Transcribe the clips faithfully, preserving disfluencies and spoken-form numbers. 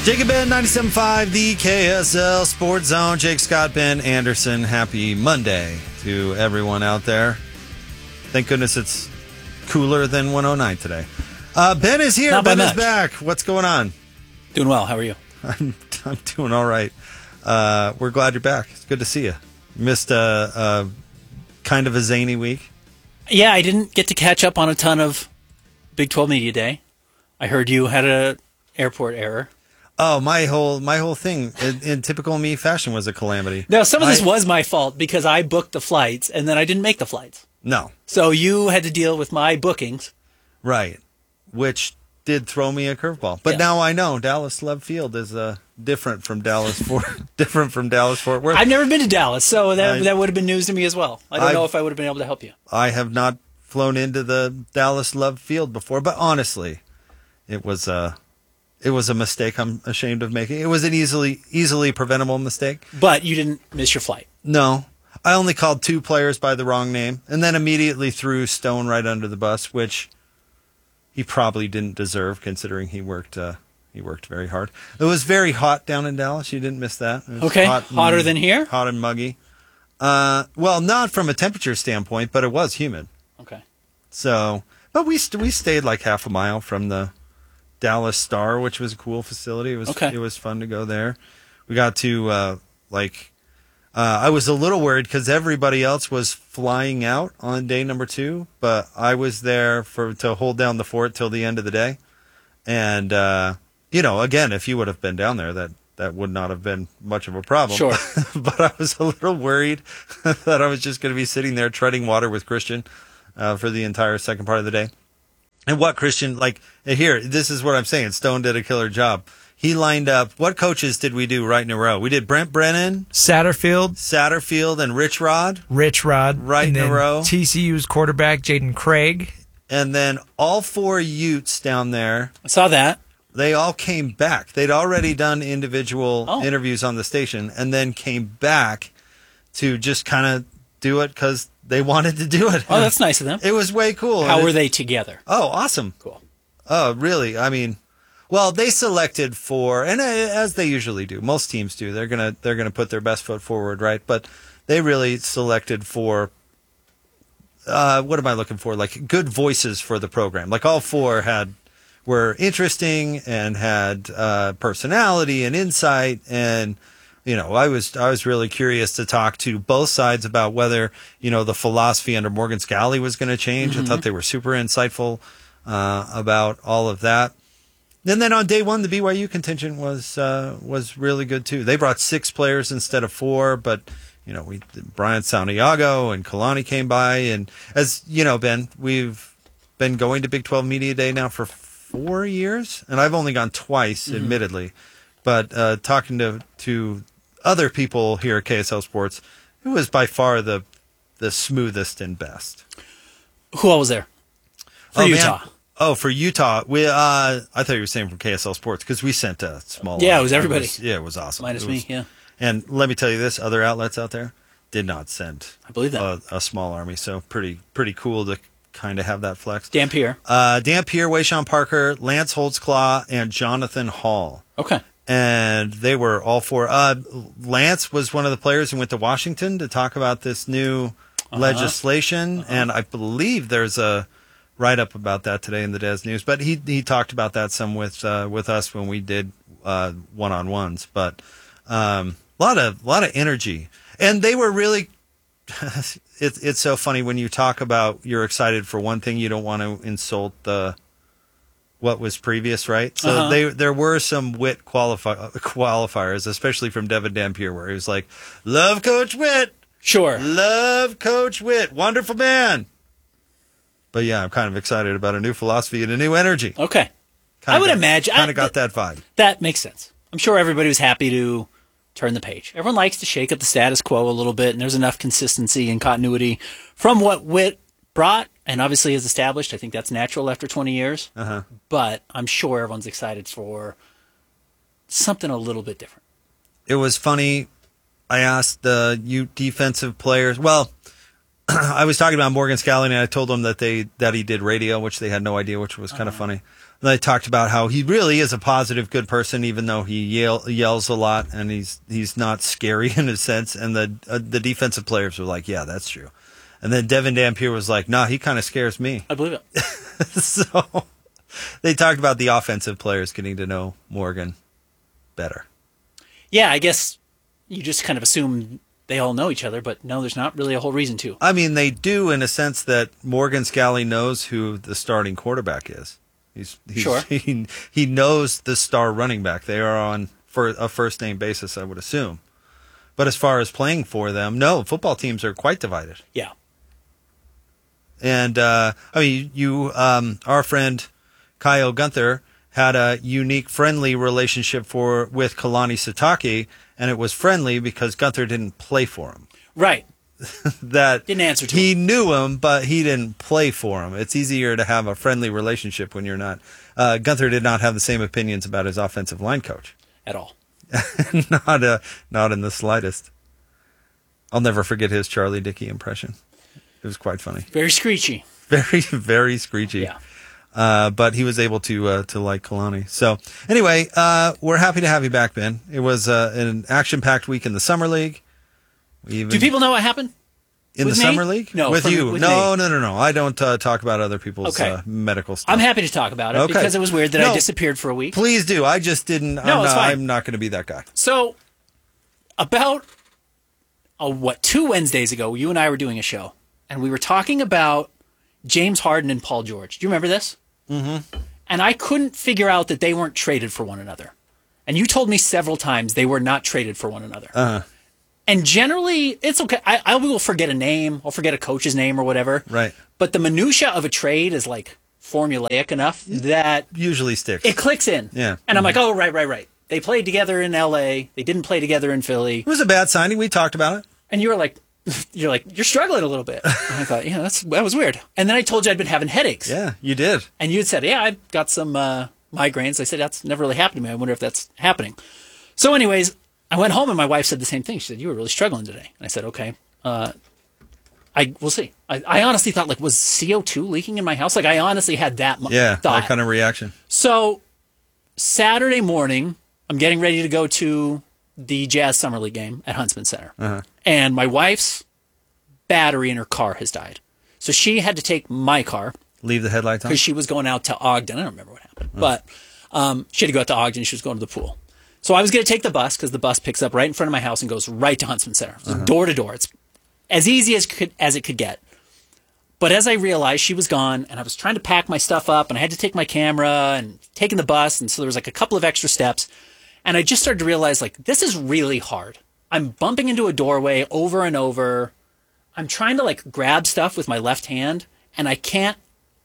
Jake and Ben, ninety-seven point five, the K S L Sports Zone. Jake, Scott, Ben Anderson. Happy Monday to everyone out there. Thank goodness it's cooler than one oh nine today. Uh, Ben is here. Not by Ben is much. back. What's going on? Doing well. How are you? I'm, I'm doing all right. Uh, we're glad you're back. It's good to see you. Missed a, a kind of a zany week. Yeah, I didn't get to catch up on a ton of Big twelve Media Day. I heard you had a airport error. Oh, my whole my whole thing in, in typical me fashion was a calamity. Now, some of this I, was my fault because I booked the flights and then I didn't make the flights. No. So you had to deal with my bookings. Right. Which did throw me a curveball. But Yeah. now I know Dallas Love Field is uh, different from Dallas Fort different from Dallas Fort Worth. I've never been to Dallas, so that I- that would have been news to me as well. I don't I've- know if I would have been able to help you. I have not flown into the Dallas Love Field before, but honestly, it was uh it was a mistake I'm ashamed of making. It was an easily easily preventable mistake. But you didn't miss your flight. No. I only called two players by the wrong name and then immediately threw Stone right under the bus, which he probably didn't deserve considering he worked uh, he worked very hard. It was very hot down in Dallas. You didn't miss that. It was Okay. hot and- Hotter than here? Hot and muggy. Uh, well, not from a temperature standpoint, but it was humid. Okay. So, but we st- we stayed like half a mile from the Dallas Star, which was a cool facility. It was Okay. it was fun to go there. We got to uh, like uh, I was a little worried because everybody else was flying out on day number two, but I was there for to hold down the fort till the end of the day. And uh, you know, again, if you would have been down there, that that would not have been much of a problem. Sure. But I was a little worried that I was just going to be sitting there treading water with Christian uh, for the entire second part of the day. And what Christian, like, here, this is what I'm saying. Stone did a killer job. He lined up, what coaches did we do right in a row? We did Brent Brennan, Satterfield, Satterfield, and Rich Rod, Rich Rod, Right and in a then row. T C U's quarterback, Jaden Craig. and then all four Utes down there. I saw that. They all came back. They'd already done individual Oh. interviews on the station and then came back to just kind of do it because they wanted to do it. Oh, that's nice of them. It was way cool. How And were it- they together? Oh, awesome. Cool. Oh, really? I mean, well, they selected for, and uh, as they usually do, most teams do. They're gonna they're gonna put their best foot forward, right? But they really selected for. Uh, what am I looking for? Like good voices for the program. Like all four had were interesting and had uh, personality and insight, and you know, I was I was really curious to talk to both sides about whether you know the philosophy under Morgan Scalley was going to change. Mm-hmm. I thought they were super insightful uh, about all of that. And then on day one, the B Y U contingent was uh, was really good too. They brought six players instead of four, but you know, we Brian Santiago and Kalani came by, and as you know, Ben, we've been going to Big twelve Media Day now for four years, and I've only gone twice, Mm-hmm. admittedly. But uh, talking to to other people here at K S L Sports, it was by far the the smoothest and best. Who all was there? For Oh, man. Utah. Oh, for Utah, we uh, I thought you were saying from K S L Sports because we sent a small. Yeah, it was everybody. yeah, it was awesome. Minus It me, was- yeah. And let me tell you this: other outlets out there did not send. I believe that. a, a small army. So pretty pretty cool to kind of have that flex. Dan Pierre. Uh, Dan Pierre, Wayshawn Parker, Lance Holtzclaw, and Jonathan Hall. Okay. And they were all four. Uh, Lance was one of the players who went to Washington to talk about this new Uh-huh. legislation, and I believe there's a write-up about that today in the Des News. But he he talked about that some with uh, with us when we did uh, one-on-ones. But um, a lot of lot of energy, and they were really. It's it's so funny when you talk about you're excited for one thing, you don't want to insult the what was previous, right? So Uh-huh. they there were some Witt qualifi- qualifiers, especially from Devin Dampier, where he was like, "Love Coach Witt, Sure. love Coach Witt, wonderful man." But yeah, I'm kind of excited about a new philosophy and a new energy. Okay. Kinda I would got- imagine- kind I- of got that vibe. That makes sense. I'm sure everybody was happy to turn the page. Everyone likes to shake up the status quo a little bit, and there's enough consistency and continuity from what Witt brought and obviously has established. I think that's natural after twenty years. Uh-huh. But I'm sure everyone's excited for something a little bit different. It was funny. I asked the Ute defensive players. Well, I was talking about Morgan Scalley, and I told them that they that he did radio, which they had no idea, which was kind of funny. They talked about how he really is a positive, good person, even though he yell, yells a lot and he's he's not scary in a sense. And the uh, the defensive players were like, "Yeah, that's true." And then Devin Dampier was like, "Nah, he kind of scares me." I believe it. So they talked about the offensive players getting to know Morgan better. Yeah, I guess you just kind of assume they all know each other, but no, there's not really a whole reason to. I mean, they do in a sense that Morgan Scalley knows who the starting quarterback is. He's, he's Sure. He, he knows the star running back. They are on for a first name basis, I would assume. But as far as playing for them, no, football teams are quite divided. Yeah. And uh, I mean, you, um, our friend Kyle Gunther had a unique, friendly relationship for with Kalani Sitake, and it was friendly because Gunther didn't play for him. Right. That Didn't answer to he him. knew him, but he didn't play for him. It's easier to have a friendly relationship when you're not. Uh, Gunther did not have the same opinions about his offensive line coach. At all. not uh, not in the slightest. I'll never forget his Charlie Dickey impression. It was quite funny. Very screechy. Very, very screechy. Yeah. Uh, but he was able to uh, to like Kalani. So anyway, uh, we're happy to have you back, Ben. It was uh, an action-packed week in the summer league. We even, Do people know what happened? in with the me? summer league? No, with for- you. with no, me. no, no, no. I don't uh, talk about other people's Okay. uh, medical stuff. I'm happy to talk about it Okay. because it was weird that No. I disappeared for a week. Please do. I just didn't. No, I'm it's not, fine. I'm not going to be that guy. So, about uh, what two Wednesdays ago, you and I were doing a show, and we were talking about James Harden and Paul George. Do you remember this? Mm-hmm. And I couldn't figure out that they weren't traded for one another. And you told me several times they were not traded for one another. Uh-huh. And generally, it's okay. I, I will forget a name. I'll forget a coach's name or whatever. Right. But the minutia of a trade is like formulaic enough that Usually sticks. it clicks in. Yeah. And I'm like, oh, right, right, right. They played together in L A. They didn't play together in Philly. It was a bad signing. We talked about it. And you were like, you're like, you're struggling a little bit. And I thought, yeah, that's that was weird. And then I told you I'd been having headaches. Yeah, you did. And you had said, yeah, I've got some uh, migraines. I said, that's never really happened to me. I wonder if that's happening. So anyways, I went home and my wife said the same thing. She said, you were really struggling today. And I said, okay, uh, I we'll see. I, I honestly thought, like, was C O two leaking in my house? Like, I honestly had that mu- Yeah, thought. that kind of reaction. So Saturday morning, I'm getting ready to go to the Jazz Summer League game at Huntsman Center. Uh-huh. And my wife's battery in her car has died. So she had to take my car Leave the headlights on. because she was going out to Ogden. I don't remember what happened. But um, she had to go out to Ogden. She was going to the pool. So I was going to take the bus because the bus picks up right in front of my house and goes right to Huntsman Center. So door to door. It's as easy as could as it could get. But as I realized she was gone and I was trying to pack my stuff up and I had to take my camera and taking the bus. And so there was like a couple of extra steps. And I just started to realize, like, this is really hard. I'm bumping into a doorway over and over. I'm trying to, like, grab stuff with my left hand and I can't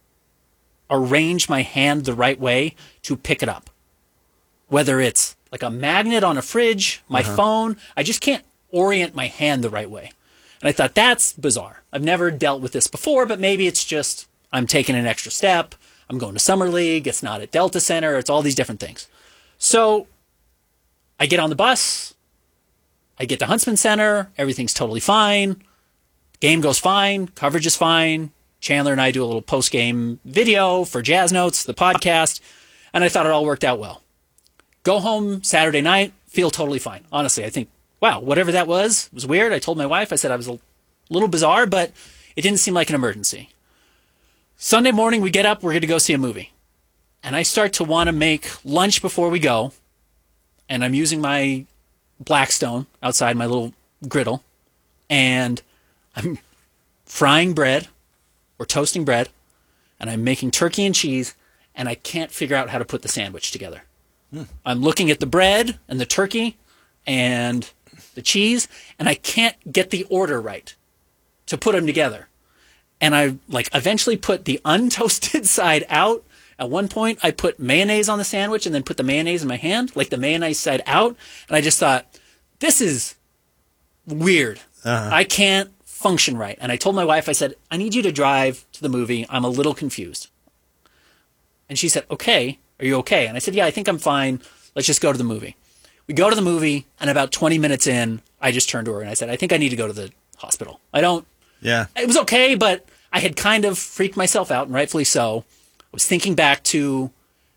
arrange my hand the right way to pick it up. Whether it's like a magnet on a fridge, my phone, I just can't orient my hand the right way. And I thought, that's bizarre. I've never dealt with this before, but maybe it's just I'm taking an extra step. I'm going to Summer League. It's not at Delta Center. It's all these different things. So I get on the bus. I get to Huntsman Center. Everything's totally fine. Game goes fine. Coverage is fine. Chandler and I do a little post-game video for Jazz Notes, the podcast. And I thought it all worked out well. Go home Saturday night, feel totally fine. Honestly, I think, wow, whatever that was, was weird. I told my wife, I said I was a little bizarre, but it didn't seem like an emergency. Sunday morning, we get up, we're going to go see a movie. And I start to want to make lunch before we go. And I'm using my Blackstone outside my little griddle. And I'm frying bread or toasting bread. And I'm making turkey and cheese. And I can't figure out how to put the sandwich together. I'm looking at the bread and the turkey and the cheese, and I can't get the order right to put them together. And I like eventually put the untoasted side out. At one point, I put mayonnaise on the sandwich and then put the mayonnaise in my hand, like the mayonnaise side out. And I just thought, this is weird. Uh-huh. I can't function right. And I told my wife, I said, I need you to drive to the movie. I'm a little confused. And she said, okay. Are you okay? And I said, yeah, I think I'm fine. Let's just go to the movie. We go to the movie, and about twenty minutes in, I just turned to her and I said, I think I need to go to the hospital. I don't, Yeah. it was okay, but I had kind of freaked myself out, and rightfully so. I was thinking back to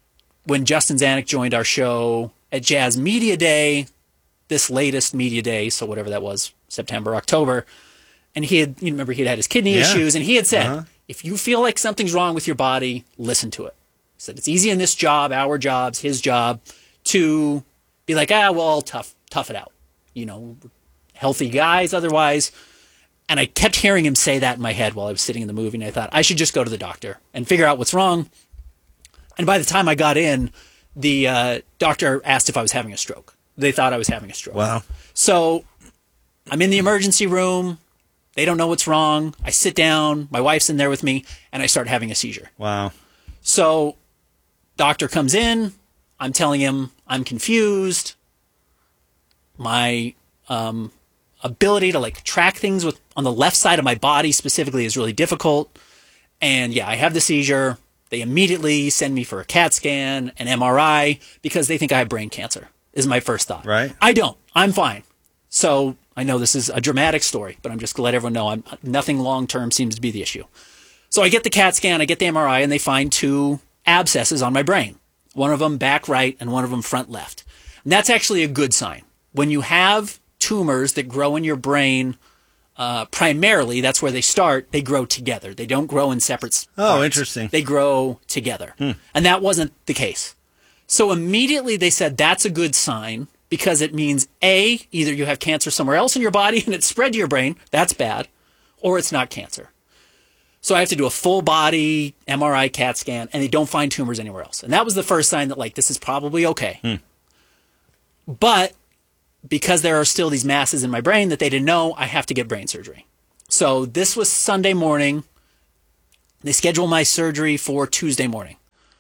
when Justin Zanuck joined our show at Jazz Media Day, this latest Media Day, so whatever that was, September, October, and he had, you remember he had had his kidney Yeah. issues, and he had said, Uh-huh. if you feel like something's wrong with your body, listen to it. He said, it's easy in this job, our jobs, his job, to be like, ah, well, I'll tough, tough it out. You know, healthy guys otherwise. And I kept hearing him say that in my head while I was sitting in the movie, and I thought, I should just go to the doctor and figure out what's wrong. And by the time I got in, the uh, doctor asked if I was having a stroke. They thought I was having a stroke. Wow. So I'm in the emergency room. They don't know what's wrong. I sit down. My wife's in there with me, and I start having a seizure. Wow. So doctor comes in. I'm telling him I'm confused. My um, ability to like track things with on the left side of my body specifically is really difficult. And yeah, I have the seizure. They immediately send me for a CAT scan, an M R I, because they think I have brain cancer, is my first thought. Right. I don't. I'm fine. So I know this is a dramatic story, but I'm just going to let everyone know I'm, nothing long-term seems to be the issue. So I get the CAT scan, I get the M R I, and they find two abscesses on my brain. One of them back right and one of them front left. And that's actually a good sign. When you have tumors that grow in your brain, uh, primarily, that's where they start, they grow together. They don't grow in separate s- Oh, parts. interesting. They grow together. And that wasn't the case. So immediately they said that's a good sign because it means A, either you have cancer somewhere else in your body and it's spread to your brain, that's bad, or it's not cancer. So I have to do a full body M R I CAT scan, and they don't find tumors anywhere else. And that was the first sign that, like, this is probably okay. But because there are still these masses in my brain that they didn't know, I have to get brain surgery. So this was Sunday morning. They scheduled my surgery for Tuesday morning.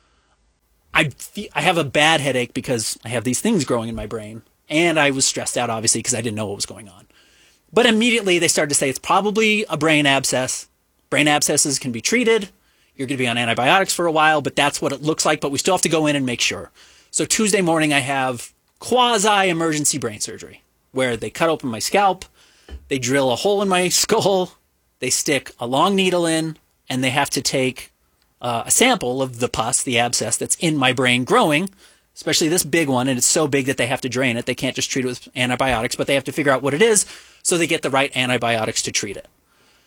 I, fe- I have a bad headache because I have these things growing in my brain. And I was stressed out, obviously, because I didn't know what was going on. But immediately they started to say it's probably a brain abscess. Brain abscesses can be treated. You're going to be on antibiotics for a while, but that's what it looks like. But we still have to go in and make sure. So Tuesday morning, I have quasi-emergency brain surgery, where they cut open my scalp, they drill a hole in my skull, they stick a long needle in, and they have to take uh, a sample of the pus, the abscess that's in my brain growing, especially this big one, and it's so big that they have to drain it. They can't just treat it with antibiotics, but they have to figure out what it is so they get the right antibiotics to treat it.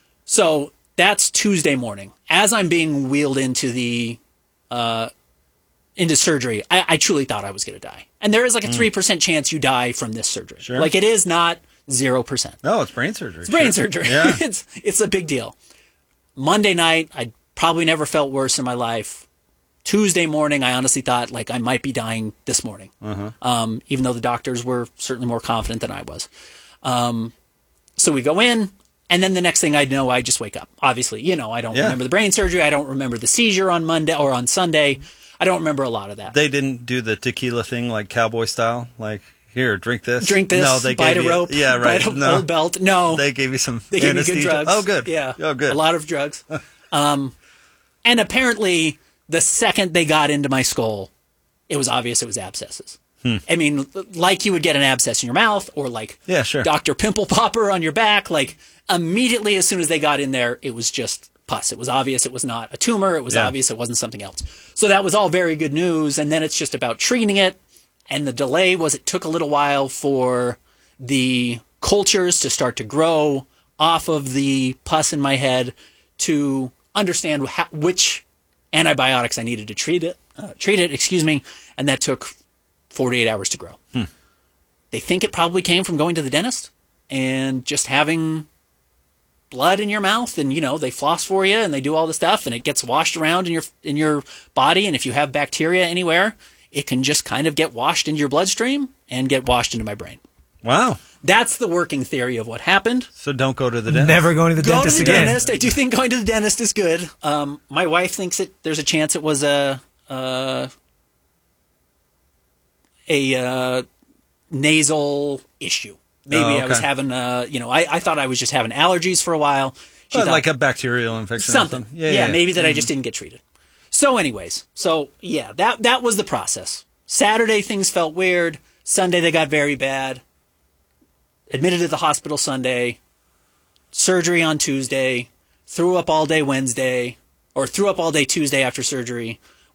So that's Tuesday morning. As I'm being wheeled into the uh, into surgery, I, I truly thought I was going to die. And there is like a three percent chance you die from this surgery. Sure. Like it is not zero percent. No, it's brain surgery. It's brain Sure. surgery. Yeah. it's it's a big deal. Monday night, I probably never felt worse in my life. Tuesday morning, I honestly thought like I might be dying this morning. Uh-huh. Um, even though the doctors were certainly more confident than I was. Um, so we go in, and then the next thing I know, I just wake up. Obviously, you know, I don't Yeah. remember the brain surgery. I don't remember the seizure on Monday or on Sunday. I don't remember a lot of that. They didn't do the tequila thing like cowboy style, like here, drink this. Drink this, No, they bite gave a you, rope, Yeah, right. bite a no, old belt. No, they gave you some. They gave me good anesthesia. drugs. Oh, good. Yeah. Oh, good. A lot of drugs. um, and apparently, the second they got into my skull, it was obvious it was abscesses. Hmm. I mean, like you would get an abscess in your mouth or like Yeah, sure. Doctor Pimple Popper on your back. Like immediately as soon as they got in there, it was just pus. It was obvious it was not a tumor. It was Yeah. obvious it wasn't something else. So that was all very good news. And then it's just about treating it. And the delay was it took a little while for the cultures to start to grow off of the pus in my head to understand how, which antibiotics I needed to treat it, uh, treat it, excuse me. And that took forty-eight hours to grow. Hmm. They think it probably came from going to the dentist and just having blood in your mouth, and you know they floss for you and they do all the stuff, and it gets washed around in your in your body. And if you have bacteria anywhere, it can just kind of get washed into your bloodstream and get washed into my brain. Wow. That's the working theory of what happened. So don't go to the dentist. Never going to the Go dentist to the again. dentist. I do think going to the dentist is good. Um, my wife thinks it. There's a chance it was a uh, a uh, nasal issue. Maybe Oh, I was okay. having, uh, you know, I, I thought I was just having allergies for a while. She But thought- like a bacterial infection. or something. Yeah, Yeah, yeah. maybe that I just didn't get treated. So, anyways, so yeah, that that was the process. Saturday things felt weird. Sunday they got very bad. Admitted to the hospital Sunday. Surgery on Tuesday. Threw up all day Wednesday, or threw up all day Tuesday after surgery.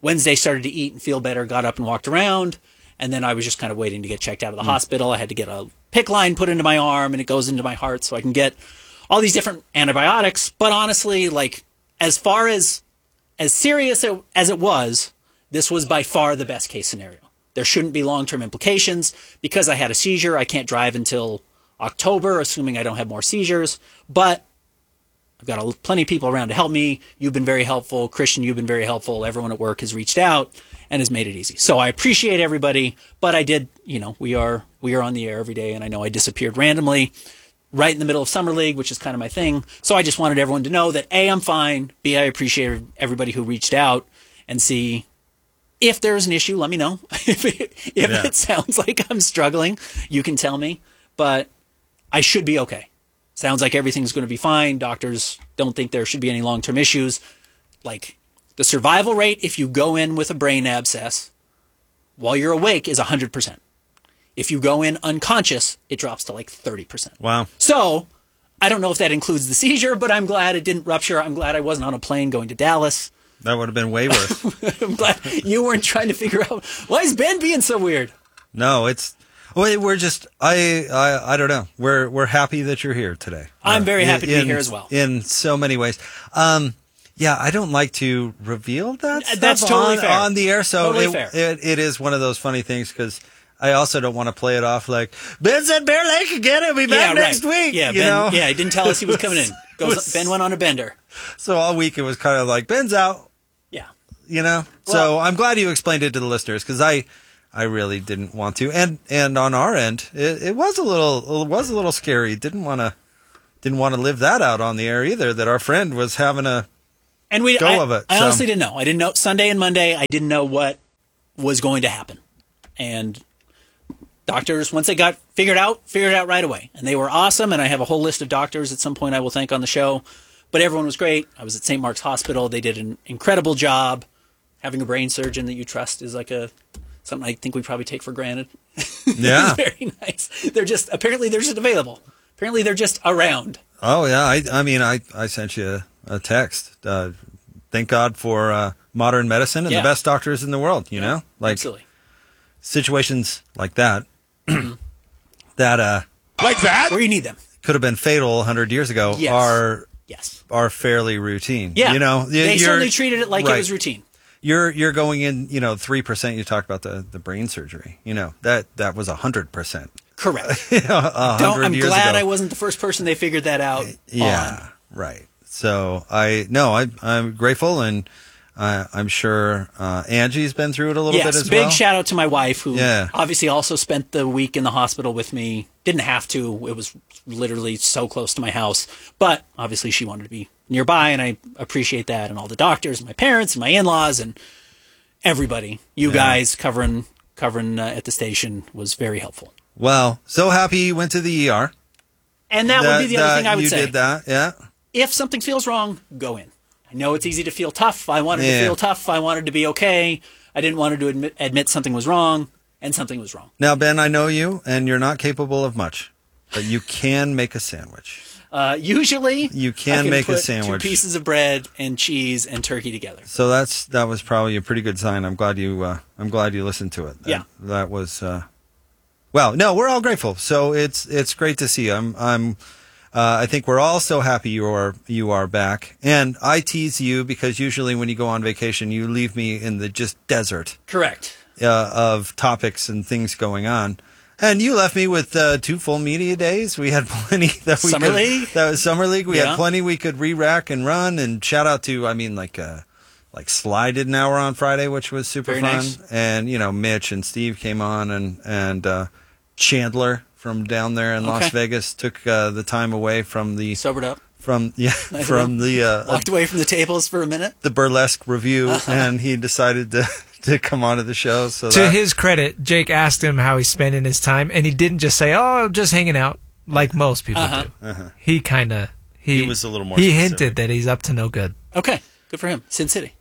Wednesday started to eat and feel better, got up and walked around. And then I was just kind of waiting to get checked out of the mm. hospital. I had to get a PICC line put into my arm, and it goes into my heart so I can get all these different antibiotics. But honestly, like, as far as as serious as it was, this was by far the best case scenario. There shouldn't be long-term implications. Because I had a seizure, I can't drive until October, assuming I don't have more seizures. But I've got a, plenty of people around to help me. You've been very helpful. Christian, you've been very helpful. Everyone at work has reached out and has made it easy. So I appreciate everybody. But I did, you know, we are we are on the air every day, and I know I disappeared randomly right in the middle of Summer League, which is kind of my thing. So I just wanted everyone to know that A, I'm fine. B, I appreciate everybody who reached out. And C, if there's an issue, let me know. if it, if yeah. it sounds like I'm struggling, you can tell me. But I should be okay. Sounds like everything's going to be fine. Doctors don't think there should be any long-term issues. Like, the survival rate if you go in with a brain abscess while you're awake is one hundred percent. If you go in unconscious, it drops to like thirty percent. Wow. So, I don't know if that includes the seizure, but I'm glad it didn't rupture. I'm glad I wasn't on a plane going to Dallas. That would have been way worse. I'm glad you weren't trying to figure out, why is Ben being so weird? No, it's... Well, we're just, I, I, I don't know. We're, we're happy that you're here today. I'm very happy in, to be here as well. In so many ways. Um, yeah, I don't like to reveal that stuff That's totally on, fair. on the air. So totally it, fair. It, it is one of those funny things because I also don't want to play it off like, Ben's at Bear Lake again. He'll be back yeah, next right. week. Yeah, you Ben, know? yeah, he didn't tell us he was coming in. Goes, was, Ben went on a bender. So all week it was kind of like, Ben's out. Yeah. You know? Well, so I'm glad you explained it to the listeners because I... I really didn't want to, and and on our end, it, it was a little it was a little scary. Didn't want to didn't want to live that out on the air either. That our friend was having a and we go I, of it. I so. honestly didn't know. I didn't know Sunday and Monday. I didn't know what was going to happen, and doctors once they got figured out, figured it out right away, and they were awesome. And I have a whole list of doctors at some point I will thank on the show, but everyone was great. I was at Saint Mark's Hospital. They did an incredible job. Having a brain surgeon that you trust is like a something I think we probably take for granted. Yeah. It's very nice. They're just, apparently they're just available. Apparently they're just around. Oh, yeah. I I mean, I, I sent you a, a text. Uh, thank God for uh, modern medicine and yeah. the best doctors in the world, you yeah, know? Like absolutely. Situations like that, that uh, like that, where you need them, could have been fatal one hundred years ago yes. are, yes. are fairly routine. Yeah. You know, they certainly treated it like right. it was routine. You're you're going in, you know, three percent. You talked about the, the brain surgery. You know that that was a hundred percent. Correct. you know, a Don't, I'm years glad ago. I wasn't the first person they figured that out. Yeah, on. right. So I no, I I'm grateful, and uh, I'm sure uh, Angie's been through it a little yes, bit as big well. shout out to my wife, who yeah. obviously also spent the week in the hospital with me. Didn't have to. It was literally so close to my house, but obviously she wanted to be nearby, and I appreciate that. And all the doctors, and my parents, and my in-laws, and everybody, you yeah. guys covering covering uh, at the station was very helpful. Well, so happy you went to the E R. And that, that would be the other thing I would you say. You did that, yeah. If something feels wrong, go in. I know it's easy to feel tough. I wanted yeah. to feel tough. I wanted to be okay. I didn't want to admit, admit something was wrong, and something was wrong. Now, Ben, I know you, and you're not capable of much, but you can make a sandwich. Uh, usually, you can, I can make put a sandwich. Two pieces of bread and cheese and turkey together. So that's that was probably a pretty good sign. I'm glad you uh, I'm glad you listened to it. That, yeah, that was. Uh, well, no, we're all grateful. So it's it's great to see you. I'm I'm. Uh, I think we're all so happy you are you are back. And I tease you because usually when you go on vacation, you leave me in the just desert. Correct. Uh, of topics and things going on. And you left me with uh, two full media days. We had plenty that we Summer could, League. That was Summer League. We yeah. had plenty we could re-rack and run. And shout out to, I mean, like uh, like Sly did an hour on Friday, which was super Very fun. nice. And you know, Mitch and Steve came on, and and uh, Chandler from down there in okay. Las Vegas took uh, the time away from the sobered up. From yeah, nice from the uh, walked away from the tables for a minute. The burlesque review, uh-huh. and he decided to. to come onto the show. So to that, his credit, Jake asked him how he's spending his time, and he didn't just say, "Oh, just hanging out," like most people uh-huh. do. Uh-huh. He kind of he, he was a little more. He specific. hinted that he's up to no good. Okay, good for him. Sin City.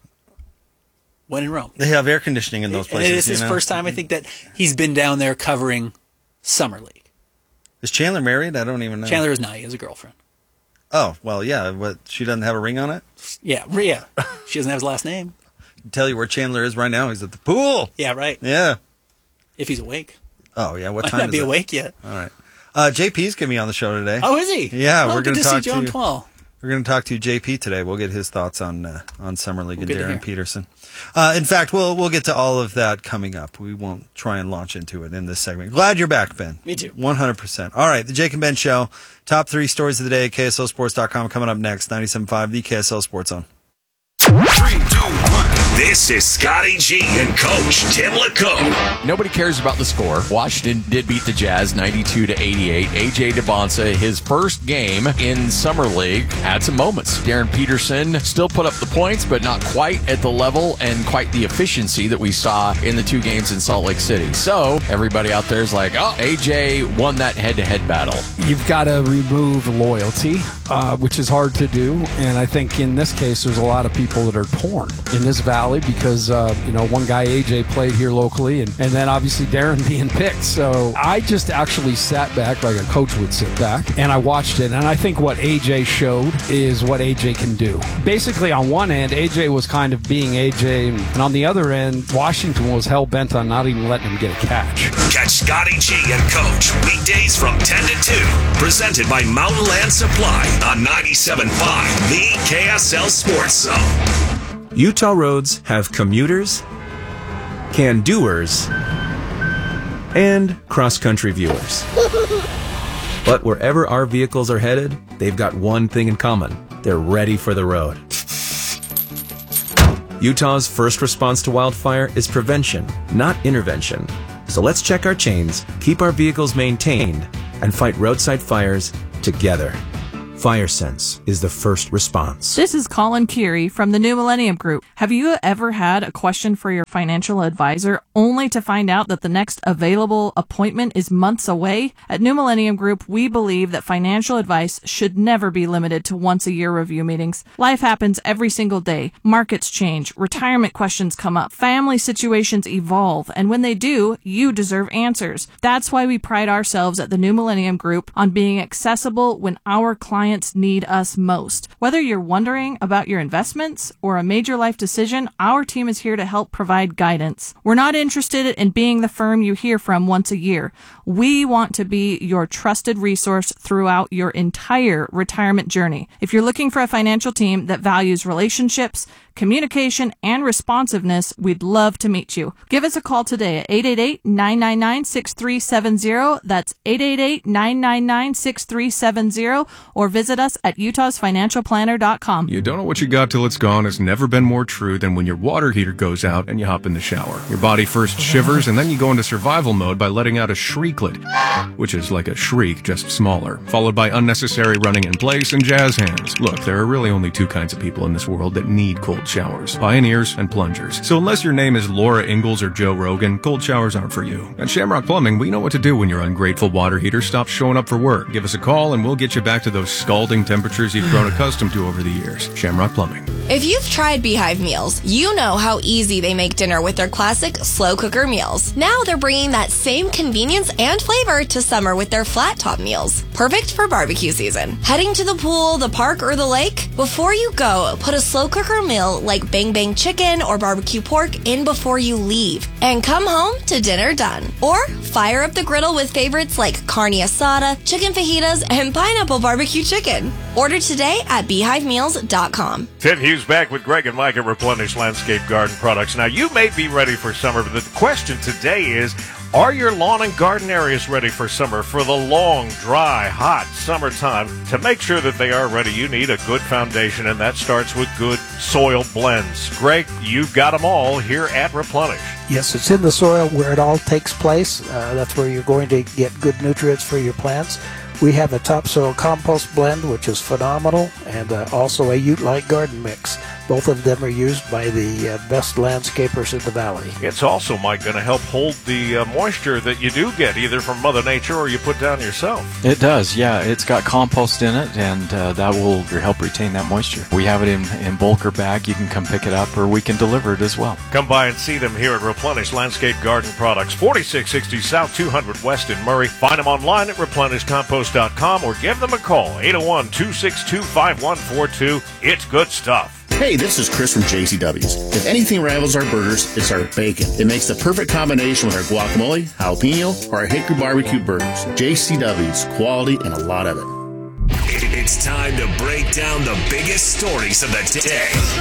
When in Rome. They have air conditioning in those places. And it is his you know? first time, I think, that he's been down there covering Summer League. Is Chandler married? I don't even know. Chandler is not. He has a girlfriend. Oh well, yeah. What? She doesn't have a ring on it. Yeah, yeah. She doesn't have his last name. can tell you where Chandler is right now. He's at the pool. Yeah, right. Yeah. If he's awake. Oh, yeah. What Might time not is be it? awake yet. All right. Uh, J P's going to be on the show today. Oh, is he? Yeah, oh, we're good going to talk see John to Twall. We're going to talk to J P today. We'll get his thoughts on uh, on Summer League Well, and good to Darren hear. Peterson. Uh, in fact, we'll we'll get to all of that coming up. We won't try and launch into it in this segment. Glad you're back, Ben. Me too. one hundred percent. All right, the Jake and Ben Show. Top three stories of the day at K S L Sports dot com coming up next. ninety-seven point five, the K S L Sports Zone. Three, two, one. This is Scotty G and Coach Tim LeCoe. Nobody cares about the score. Washington did beat the Jazz ninety-two to eighty-eight. A J DeBonsa, his first game in Summer League, had some moments. Darren Peterson still put up the points, but not quite at the level and quite the efficiency that we saw in the two games in Salt Lake City. So everybody out there is like, oh, A J won that head-to-head battle. You've got to remove loyalty, uh, which is hard to do. And I think in this case, there's a lot of people that are torn in this valley because, uh, you know, one guy, A J, played here locally, and, and then obviously Darren being picked. So I just actually sat back like a coach would sit back, and I watched it. And I think what A J showed is what A J can do. Basically, on one end, A J was kind of being A J, and on the other end, Washington was hell-bent on not even letting him get a catch. Catch Scotty G and Coach weekdays from ten to two. Presented by Mountain Land Supply on ninety-seven point five, the K S L Sports Zone. Utah roads have commuters, can-doers, and cross-country viewers. But wherever our vehicles are headed, they've got one thing in common. They're ready for the road. Utah's first response to wildfire is prevention, not intervention. So let's check our chains, keep our vehicles maintained, and fight roadside fires together. FireSense is the first response. This is Colin Keary from the New Millennium Group. Have you ever had a question for your financial advisor only to find out that the next available appointment is months away? At New Millennium Group, we believe that financial advice should never be limited to once a year review meetings. Life happens every single day. Markets change, retirement questions come up, family situations evolve, and when they do, you deserve answers. That's why we pride ourselves at the New Millennium Group on being accessible when our clients need us most. Whether you're wondering about your investments or a major life decision, our team is here to help provide guidance. We're not interested in being the firm you hear from once a year. We want to be your trusted resource throughout your entire retirement journey. If you're looking for a financial team that values relationships, communication, and responsiveness, we'd love to meet you. Give us a call today at eight eight eight, nine nine nine, six three seven zero. That's eight eight eight, nine nine nine, six three seven zero, or visit us at utahs financial planner dot com. You don't know what you got till it's gone has never been more true than when your water heater goes out and you hop in the shower. Your body first shivers and then you go into survival mode by letting out a shrieklet, which is like a shriek, just smaller, followed by unnecessary running in place and jazz hands. Look, there are really only two kinds of people in this world that need cold showers: pioneers and plungers. So unless your name is Laura Ingalls or Joe Rogan, cold showers aren't for you. At Shamrock Plumbing, we know what to do when your ungrateful water heater stops showing up for work. Give us a call and we'll get you back to those scalding temperatures you've grown accustomed to over the years. Shamrock Plumbing. If you've tried Beehive Meals, you know how easy they make dinner with their classic slow cooker meals. Now they're bringing that same convenience and flavor to summer with their flat top meals. Perfect for barbecue season. Heading to the pool, the park, or the lake? Before you go, put a slow cooker meal like Bang Bang chicken or barbecue pork in before you leave. And come home to dinner done. Or fire up the griddle with favorites like carne asada, chicken fajitas, and pineapple barbecue chicken. Order today at beehive meals dot com. Tim Hughes back with Greg and Mike at Replenish Landscape Garden Products. Now, you may be ready for summer, but the question today is, are your lawn and garden areas ready for summer, for the long, dry, hot summertime? To make sure that they are ready, you need a good foundation, and that starts with good soil blends. Greg, you've got them all here at Replenish. Yes, it's in the soil where it all takes place. Uh, that's where you're going to get good nutrients for your plants. We have a topsoil compost blend, which is phenomenal, and uh, also a Ute-like garden mix. Both of them are used by the uh, best landscapers in the valley. It's also, Mike, going to help hold the uh, moisture that you do get, either from Mother Nature or you put down yourself. It does, yeah. It's got compost in it, and uh, that will help retain that moisture. We have it in, in bulk or bag. You can come pick it up, or we can deliver it as well. Come by and see them here at Replenish Landscape Garden Products, forty-six sixty South two hundred West in Murray. Find them online at replenish compost dot com or give them a call, eight oh one, two six two, five one four two. It's good stuff. Hey, this is Chris from J C W's. If anything rivals our burgers, it's our bacon. It makes the perfect combination with our guacamole, jalapeno, or our hickory barbecue burgers. J C W's, quality and a lot of it. It's time to break down the biggest stories of the day